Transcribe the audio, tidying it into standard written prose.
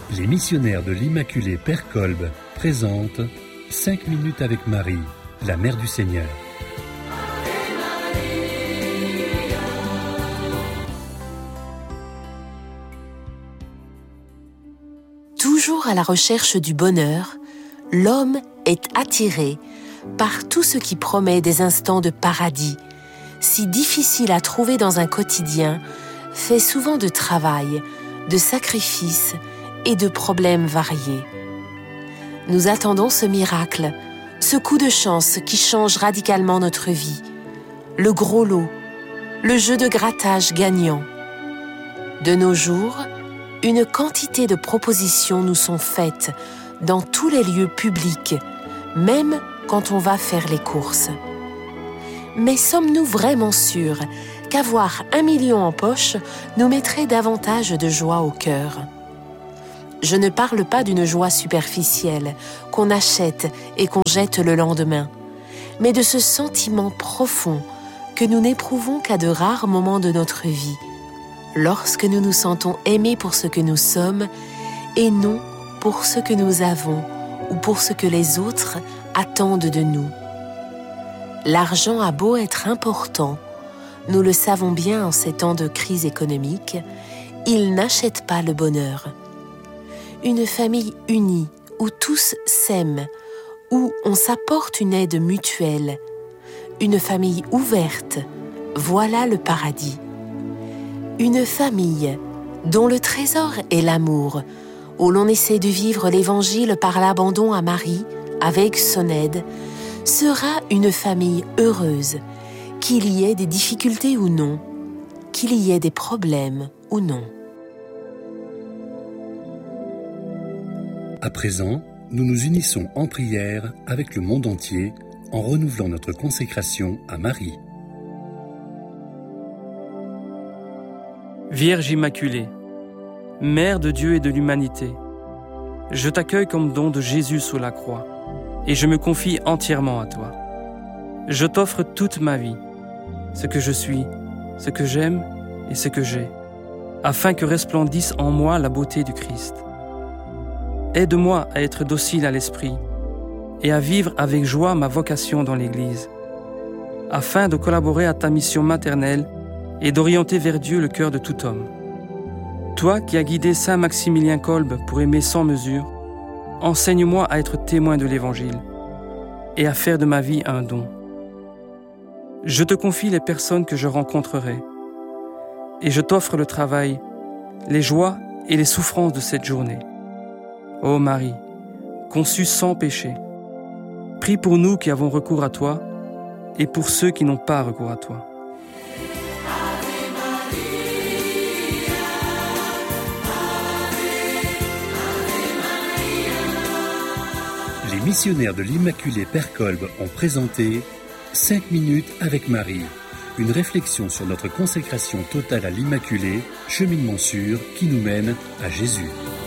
Les missionnaires de l'Immaculée Père Kolb présentent 5 minutes avec Marie, la Mère du Seigneur. Toujours à la recherche du bonheur, l'homme est attiré par tout ce qui promet des instants de paradis, si difficile à trouver dans un quotidien, fait souvent de travail, de sacrifices et de problèmes variés. Nous attendons ce miracle, ce coup de chance qui change radicalement notre vie, le gros lot, le jeu de grattage gagnant. De nos jours, une quantité de propositions nous sont faites dans tous les lieux publics, même quand on va faire les courses. Mais sommes-nous vraiment sûrs qu'avoir 1 million en poche nous mettrait davantage de joie au cœur ? Je ne parle pas d'une joie superficielle qu'on achète et qu'on jette le lendemain, mais de ce sentiment profond que nous n'éprouvons qu'à de rares moments de notre vie, lorsque nous nous sentons aimés pour ce que nous sommes et non pour ce que nous avons ou pour ce que les autres attendent de nous. L'argent a beau être important, nous le savons bien en ces temps de crise économique, il n'achète pas le bonheur. Une famille unie, où tous s'aiment, où on s'apporte une aide mutuelle, une famille ouverte, voilà le paradis. Une famille dont le trésor est l'amour, où l'on essaie de vivre l'Évangile par l'abandon à Marie, avec son aide, sera une famille heureuse, qu'il y ait des difficultés ou non, qu'il y ait des problèmes ou non. À présent, nous nous unissons en prière avec le monde entier en renouvelant notre consécration à Marie. Vierge Immaculée, Mère de Dieu et de l'humanité, je t'accueille comme don de Jésus sous la croix et je me confie entièrement à toi. Je t'offre toute ma vie, ce que je suis, ce que j'aime et ce que j'ai, afin que resplendisse en moi la beauté du Christ. Aide-moi à être docile à l'esprit et à vivre avec joie ma vocation dans l'Église, afin de collaborer à ta mission maternelle et d'orienter vers Dieu le cœur de tout homme. Toi qui as guidé Saint Maximilien Kolb pour aimer sans mesure, enseigne-moi à être témoin de l'Évangile et à faire de ma vie un don. Je te confie les personnes que je rencontrerai et je t'offre le travail, les joies et les souffrances de cette journée. Ô Marie, conçue sans péché, prie pour nous qui avons recours à toi et pour ceux qui n'ont pas recours à toi. Les missionnaires de l'Immaculée Père Kolb ont présenté 5 minutes avec Marie, une réflexion sur notre consécration totale à l'Immaculée, cheminement sûr qui nous mène à Jésus.